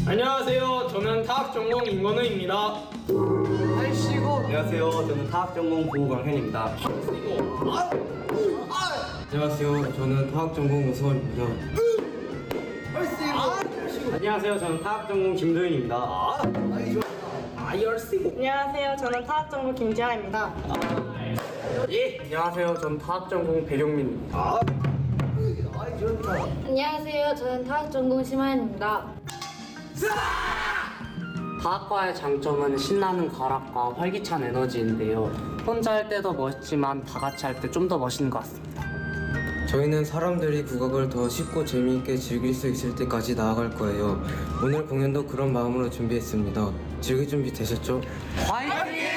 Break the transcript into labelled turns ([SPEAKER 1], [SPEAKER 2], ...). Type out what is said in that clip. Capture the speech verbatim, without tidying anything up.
[SPEAKER 1] 안녕하세요. 저는 타학 전공 임건우입니다.
[SPEAKER 2] 아이씨고. 안녕하세요. 저는 타학 전공 고강현입니다.
[SPEAKER 3] 안녕하세요. 저는 타학 전공 우서원입니다.
[SPEAKER 2] 안녕하세요. 저는 타학 전공 김도윤입니다.
[SPEAKER 4] 안녕하세요. 저는 타학 전공 김지아입니다.
[SPEAKER 2] 예. 안녕하세요. 저는 타학 전공 배경민입니다.
[SPEAKER 5] 안녕하세요. 저는 타학 전공 심하연입니다.
[SPEAKER 6] 타학과의 장점은 신나는 가락과 활기찬 에너지인데요. 혼자 할 때도 멋있지만 다 같이 할 때 좀 더 멋있는 것 같습니다.
[SPEAKER 3] 저희는 사람들이 국악을 더 쉽고 재미있게 즐길 수 있을 때까지 나아갈 거예요. 오늘 공연도 그런 마음으로 준비했습니다. 즐길 준비 되셨죠?
[SPEAKER 6] 화이팅!